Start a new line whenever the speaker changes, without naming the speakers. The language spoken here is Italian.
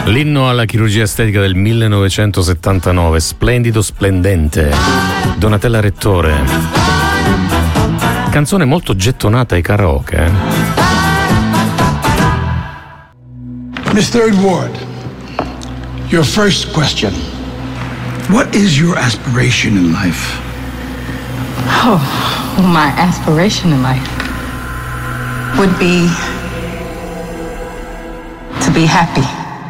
L'inno alla chirurgia estetica del 1979, splendido, splendente. Donatella Rettore. Canzone molto gettonata ai karaoke.
Miss Third Ward, your first question. What is your aspiration in life?
Oh, my aspiration in life would be to be happy.